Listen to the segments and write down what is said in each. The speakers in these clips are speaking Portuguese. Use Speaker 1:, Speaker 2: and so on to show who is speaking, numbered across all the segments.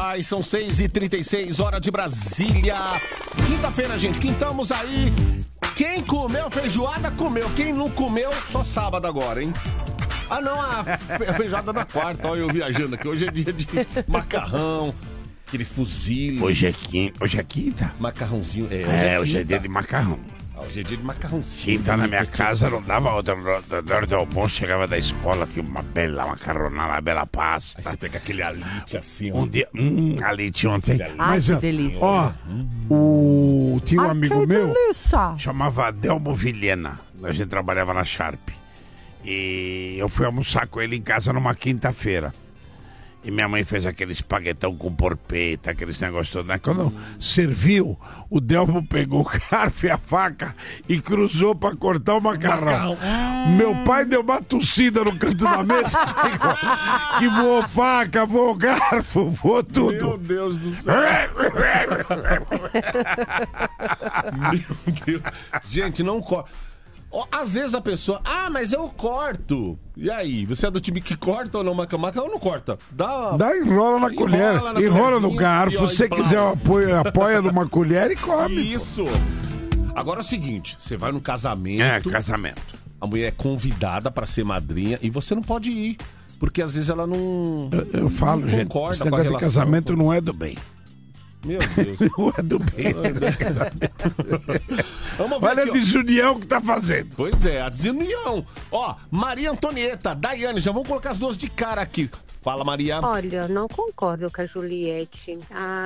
Speaker 1: Ai, são 6h36, hora de Brasília. Quinta-feira, gente, quintamos aí. Quem comeu feijoada, comeu. Quem não comeu, só sábado agora, hein? Ah, não, a feijoada da quarta. Olha eu viajando aqui. Hoje é dia de macarrão, aquele fuzile.
Speaker 2: Hoje é quinta?
Speaker 1: Macarrãozinho.
Speaker 2: Hoje é dia de macarrão.
Speaker 1: Hoje é dia de macarrãozinho.
Speaker 2: Quinta na minha casa não dava outra. Na hora do almoço, chegava da escola, tinha uma bela macarronada, uma bela pasta.
Speaker 1: Aí você pega aquele alite assim, ó.
Speaker 2: Um dia, alite ontem.
Speaker 3: Mas, que delícia.
Speaker 2: Ó, tinha um amigo meu,
Speaker 3: delícia.
Speaker 2: chamava Adelmo Vilhena. A gente trabalhava na Sharp. E eu fui almoçar com ele em casa numa quinta-feira. E minha mãe fez aquele espaguetão com porpeta, aqueles negócios todos. Né? Quando serviu, o Delmo pegou o garfo e a faca e cruzou pra cortar o macarrão. Meu pai deu uma tossida no canto da mesa. Que voou faca, voou garfo, voou tudo.
Speaker 1: Meu Deus do céu. Meu Deus. Gente, não corta. Às vezes a pessoa, mas eu corto. E aí, você é do time que corta ou não? Macarrão não corta?
Speaker 2: Enrola na colher, enrola no garfo. Se você quiser apoia numa colher e come.
Speaker 1: Isso. Agora é o seguinte, você vai no casamento.
Speaker 2: Casamento.
Speaker 1: A mulher é convidada pra ser madrinha e você não pode ir. Porque às vezes ela não...
Speaker 2: Eu falo,
Speaker 1: não
Speaker 2: gente,
Speaker 1: concorda
Speaker 2: esse
Speaker 1: com a
Speaker 2: negócio de
Speaker 1: relação.
Speaker 2: casamento não é do bem.
Speaker 1: Meu Deus.
Speaker 2: Não é do bem.
Speaker 1: Vamos ver
Speaker 2: Olha
Speaker 1: aqui,
Speaker 2: a desunião que tá fazendo.
Speaker 1: Pois é, a desunião. Ó, Maria Antonieta, Daiane, já vamos colocar as duas de cara aqui. Fala, Maria.
Speaker 4: Olha, não concordo com a Juliette.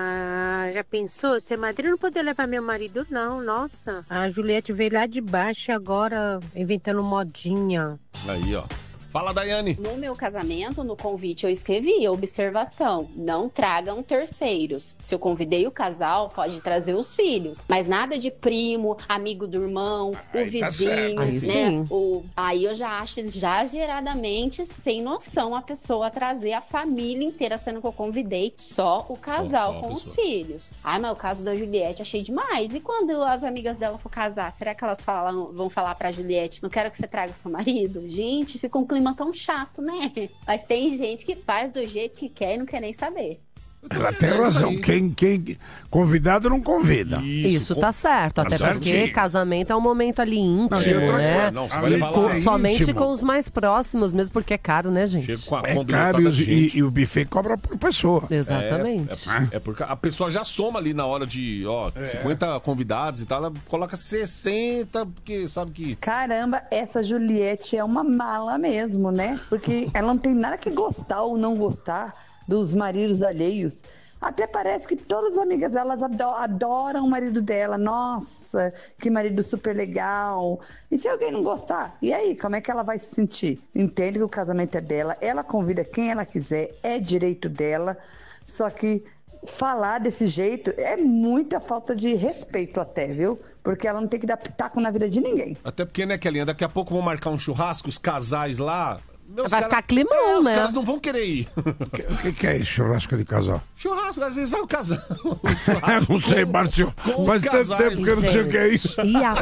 Speaker 4: Já pensou? Ser madrinha não poder levar meu marido, não. Nossa. A Juliette veio lá de baixo e agora inventando modinha.
Speaker 1: Aí, ó. Fala, Daiane.
Speaker 5: No meu casamento, no convite, eu escrevi observação: não tragam terceiros. Se eu convidei o casal, pode trazer os filhos. Mas nada de primo, amigo do irmão, o vizinho, né? Aí eu já acho exageradamente sem noção a pessoa trazer a família inteira, sendo que eu convidei só o casal com os filhos. Mas o caso da Juliette achei demais. E quando as amigas dela for casar, será que elas vão falar pra Juliette: não quero que você traga seu marido? Gente, fica um clima tão chato, né? Mas tem gente que faz do jeito que quer e não quer nem saber.
Speaker 2: Ela tem razão. Quem convidado não convida.
Speaker 3: Isso tá certo. Até porque casamento é um momento ali íntimo, né?
Speaker 1: Não, você vai levar lá.
Speaker 3: Somente
Speaker 2: íntimo.
Speaker 3: com os mais próximos, mesmo porque é caro, né, gente?
Speaker 2: É caro e o buffet cobra por pessoa.
Speaker 3: Exatamente.
Speaker 1: É porque a pessoa já soma ali na hora de 50 convidados e tal, ela coloca 60, porque sabe que...
Speaker 6: Caramba, essa Juliette é uma mala mesmo, né? Porque ela não tem nada que gostar ou não gostar dos maridos alheios. Até parece que todas as amigas delas adoram o marido dela. Nossa, que marido super legal. E se alguém não gostar? E aí, como é que ela vai se sentir? Entende que o casamento é dela, ela convida quem ela quiser, é direito dela. Só que falar desse jeito é muita falta de respeito até, viu? Porque ela não tem que dar pitaco na vida de ninguém.
Speaker 1: Até porque, né, Kelinha, daqui a pouco vão marcar um churrasco, os casais lá...
Speaker 3: Vai ficar climão,
Speaker 1: os
Speaker 3: né?
Speaker 1: caras não vão querer ir.
Speaker 2: O que é isso, churrasco de casal?
Speaker 1: Churrasco, às vezes vai o casal.
Speaker 2: Eu não sei, Márcio. Faz tanto tempo que eu não sei o que é isso.
Speaker 3: E a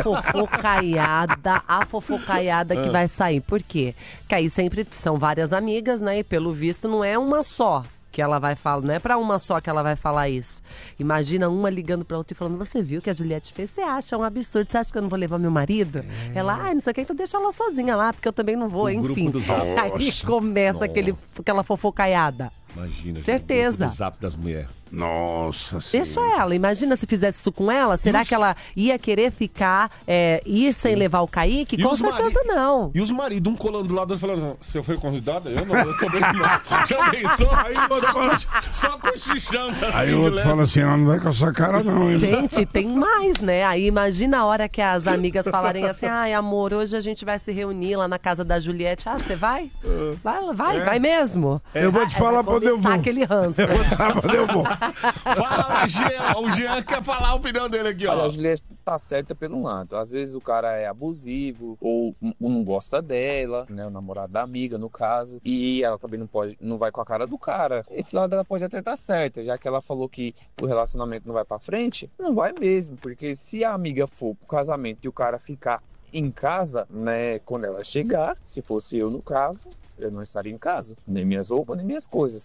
Speaker 3: fofocaiada que vai sair. Por quê? Que aí sempre são várias amigas, né? E pelo visto não é uma só que ela vai falar, não é pra uma só que ela vai falar isso. Imagina uma ligando pra outra e falando: você viu o que a Juliette fez? Você acha um absurdo? Você acha que eu não vou levar meu marido? Ela, não sei o que, então deixa ela sozinha lá, porque eu também não vou, enfim. Aí começa aquela fofocaiada.
Speaker 1: Imagina.
Speaker 3: Certeza.
Speaker 1: O zap das mulheres.
Speaker 2: Nossa
Speaker 3: Deixa
Speaker 2: senhora.
Speaker 3: ela. Imagina se fizesse isso com ela. Será que ela ia querer ficar, ir sem levar o Kaique? Com certeza não.
Speaker 1: E os maridos, um colando do lado e falando: você foi convidada? Eu não, eu também não. Já pensou? Aí o outro fala, só cochichando.
Speaker 2: Aí o outro fala assim: ela não vai com essa cara não, hein?
Speaker 3: Gente, tem mais, né? Aí imagina a hora que as amigas falarem assim: ai, amor, hoje a gente vai se reunir lá na casa da Juliette. Ah, você vai? Vai mesmo.
Speaker 2: Eu vou te falar pra onde eu vou.
Speaker 3: Aquele ranço.
Speaker 2: Eu vou falar pra onde eu vou.
Speaker 1: Fala, Jean. O Jean quer falar a opinião dele aqui, ó.
Speaker 7: Olha, a Juliette tá certa pelo lado. Às vezes o cara é abusivo ou não gosta dela, né? O namorado da amiga, no caso. E ela também não vai com a cara do cara. Esse lado ela pode até estar certa, já que ela falou que o relacionamento não vai pra frente. Não vai mesmo, porque se a amiga for pro casamento e o cara ficar em casa, né? Quando ela chegar, se fosse eu no caso, eu não estaria em casa. Nem minhas roupas, nem minhas coisas.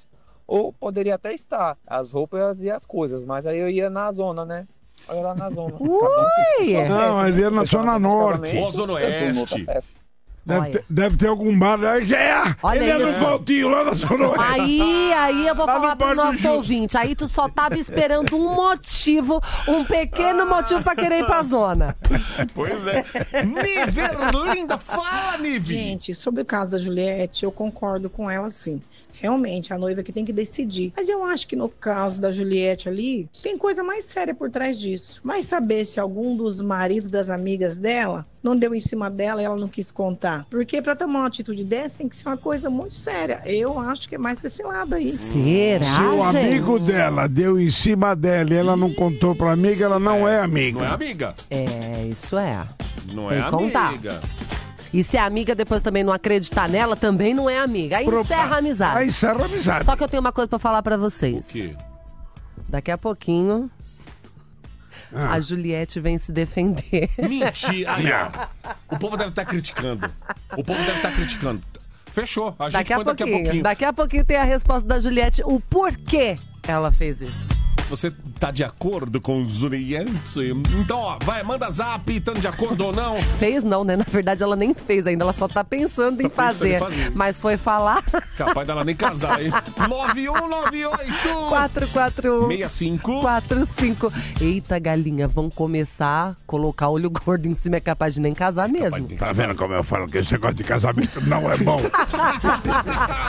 Speaker 7: ou poderia até estar, as roupas e as coisas, mas aí eu ia na zona, né? Olha lá na zona.
Speaker 3: Ui!
Speaker 8: Não, ele é na Zona Norte.
Speaker 1: Ou Zona Oeste.
Speaker 8: Deve ter algum bar aí.
Speaker 3: Olha
Speaker 8: Ele é
Speaker 3: aí,
Speaker 8: no Valtinho, lá na Zona Oeste.
Speaker 3: Aí eu vou
Speaker 8: Lá no
Speaker 3: falar pro
Speaker 8: Bar do
Speaker 3: nosso
Speaker 8: Jus.
Speaker 3: ouvinte. Aí tu só tava esperando um motivo, um pequeno motivo pra querer ir pra zona.
Speaker 1: Pois é. Nive, linda, fala, Nive.
Speaker 9: Gente, sobre o caso da Juliette, eu concordo com ela sim. Realmente, a noiva que tem que decidir. Mas eu acho que no caso da Juliette ali, tem coisa mais séria por trás disso. Vai saber se algum dos maridos das amigas dela não deu em cima dela e ela não quis contar. Porque pra tomar uma atitude dessa tem que ser uma coisa muito séria. Eu acho que é mais pra esse lado aí.
Speaker 3: Será,
Speaker 8: Se o
Speaker 3: gente?
Speaker 8: amigo dela deu em cima dela e ela não contou pra amiga, ela não é amiga.
Speaker 1: Não é amiga.
Speaker 3: É, isso é.
Speaker 1: Não
Speaker 3: Tem
Speaker 1: é
Speaker 3: que contar.
Speaker 1: amiga.
Speaker 3: E se a amiga depois também não acreditar nela, também não é amiga. Aí encerra a amizade.
Speaker 8: Aí encerra a amizade.
Speaker 3: Só que eu tenho uma coisa pra falar pra vocês.
Speaker 1: O quê?
Speaker 3: Daqui a pouquinho, a Juliette vem se defender.
Speaker 1: Mentira. Aí, ó. O povo deve estar criticando. Fechou. A gente
Speaker 3: Daqui a
Speaker 1: põe daqui a pouquinho.
Speaker 3: Daqui a pouquinho tem a resposta da Juliette, o porquê ela fez isso.
Speaker 1: Você tá de acordo com o Juliette? Então, ó, vai, manda zap, estando de acordo ou não.
Speaker 3: Fez não, né? Na verdade, ela nem fez ainda, ela só tá pensando em fazer. Mas foi falar...
Speaker 1: Capaz dela nem casar, hein? 9198
Speaker 3: 441
Speaker 1: 65
Speaker 3: 45. Eita, galinha, vão começar a colocar olho gordo em cima, é capaz de nem casar mesmo.
Speaker 2: Tá vendo como eu falo que esse negócio de casamento não é bom?